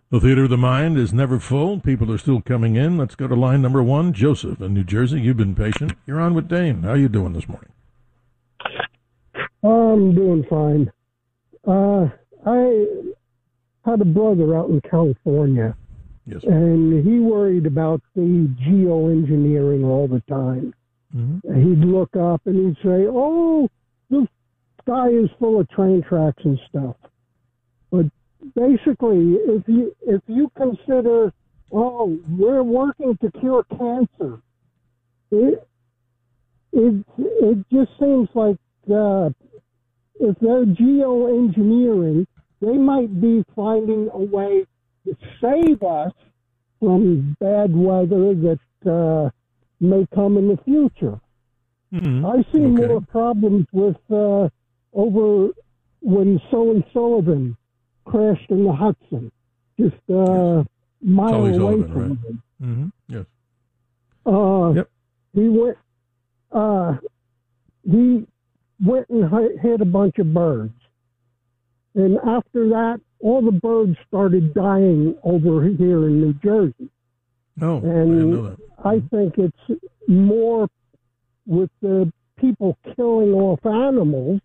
The Theater of the Mind is never full. People are still coming in. Let's go to line number one. Joseph in New Jersey. You've been patient. You're on with Dane. How are you doing this morning? I'm doing fine. I had a brother out in California, Yes. and he worried about the geoengineering all the time. Mm-hmm. He'd look up and he'd say, "Oh, the sky is full of train tracks and stuff." But basically, if you consider, "Oh, we're working to cure cancer," it just seems like if they're geoengineering, they might be finding a way to save us from bad weather that may come in the future. Mm-hmm. I see more problems with over when Sullivan crashed in the Hudson, just Yes. mile Sully away Sullivan, from right? him. Mm-hmm. Yes. Yep. He went and hit a bunch of birds. And after that, all the birds started dying over here in New Jersey. Oh, And I didn't know that. I think it's more with the people killing off animals.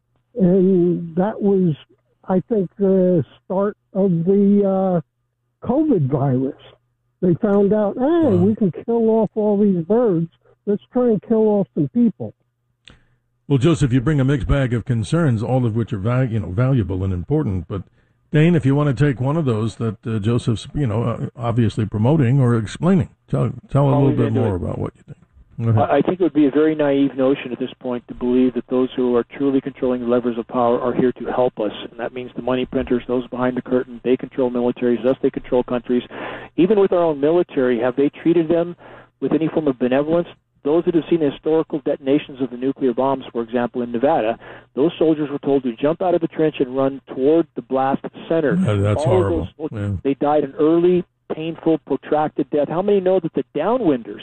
And that was, I think, the start of the COVID virus. They found out, hey, we can kill off all these birds. Let's try and kill off some people. Well, Joseph, you bring a mixed bag of concerns, all of which are valuable and important. But Dane, if you want to take one of those that Joseph's obviously promoting or explaining, tell a little bit more about what you think. Go ahead. I think it would be a very naive notion at this point to believe that those who are truly controlling the levers of power are here to help us. And that means the money printers, those behind the curtain, they control militaries, thus they control countries. Even with our own military, have they treated them with any form of benevolence? Those that have seen historical detonations of the nuclear bombs, for example, in Nevada, those soldiers were told to jump out of the trench and run toward the blast center. That's horrible. They died an early, painful, protracted death. How many know that the downwinders,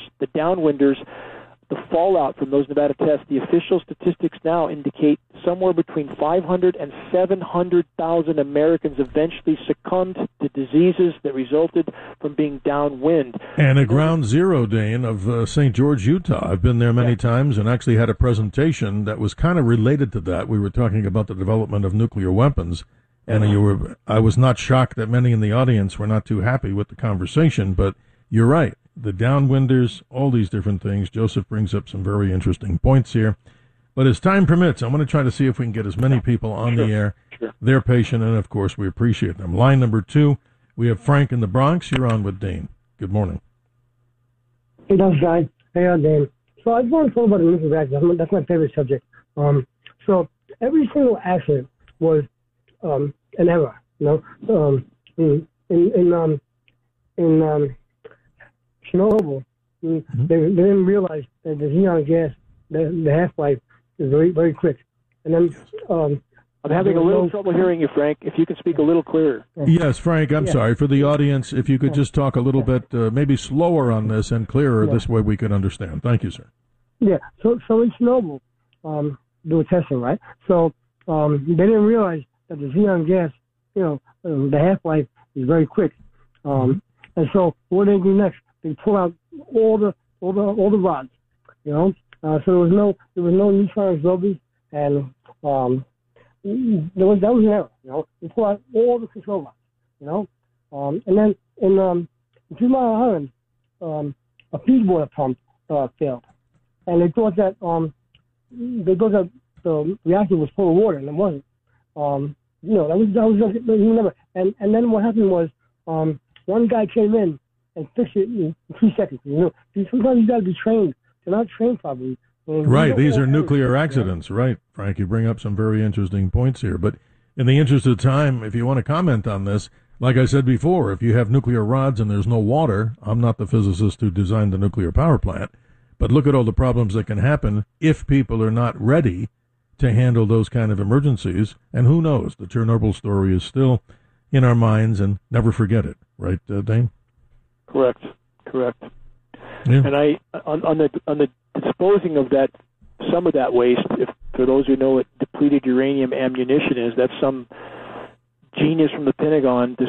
the fallout from those Nevada tests, the official statistics now indicate somewhere between 500 and 700,000 Americans eventually succumbed to diseases that resulted from being downwind. And at Ground Zero, Dane, of St. George, Utah. I've been there many times and actually had a presentation that was kind of related to that. We were talking about the development of nuclear weapons, and I was not shocked that many in the audience were not too happy with the conversation, but you're right. The downwinders, all these different things. Joseph brings up some very interesting points here. But as time permits, I want to try to see if we can get as many people on the air. Sure. They're patient, and, of course, we appreciate them. Line number two, we have Frank in the Bronx. You're on with Dane. Good morning. Hey, that's Guy. Hey, Dane. So I just want to talk about the nuclear accident. That's my favorite subject. So every single accident was an error. In Chernobyl, they didn't realize that the xenon gas, the half-life is very, very quick. And then I'm having a little trouble hearing you, Frank. If you can speak a little clearer. Yes, Frank, I'm sorry. For the audience, if you could just talk a little bit, maybe slower on this and clearer, this way we could understand. Thank you, sir. Yeah, so in Chernobyl, they were testing, right? So they didn't realize that the xenon gas, the half-life is very quick. And so what did they do next? They pull out all the rods, so there was no neutron explosives, and that was an error, They pull out all the control rods, and then in 2 Mile Island, a feedwater pump failed, and they thought that the reactor was full of water, and it wasn't. That was never. And then what happened was one guy came in and fixed it in 3 seconds. Sometimes you got to be trained. They're not trained properly. Right, these are nuclear accidents. Right, Frank, you bring up some very interesting points here. But in the interest of time, if you want to comment on this, like I said before, if you have nuclear rods and there's no water, I'm not the physicist who designed the nuclear power plant, but look at all the problems that can happen if people are not ready to handle those kind of emergencies. And who knows, the Chernobyl story is still in our minds, and never forget it. Right, Dane? Correct. Yeah. And I on the disposing of some of that waste, if for those who know what depleted uranium ammunition is, that's some genius from the Pentagon